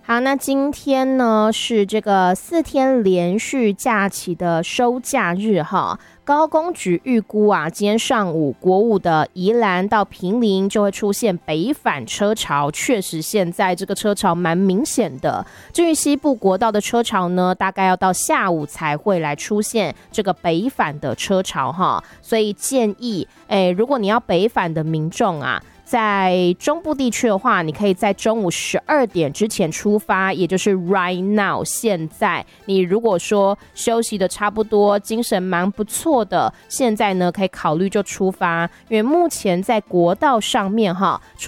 好，那今天呢是这个4天连续假期的收假日哈。高工局预估啊，今天上午国五的宜兰到坪林就会出现北返车潮，确实现在这个车潮蛮明显的。至于西部国道的车潮呢，大概要到下午才会来出现这个北返的车潮哈。所以建议，如果你要北返的民众啊，在中部地区的话，你可以在中午12点之前出发，也就是 right now 现在。你如果说休息的差不多，精神蛮不错的，现在呢可以考虑就出发，因为目前在国道上面哈，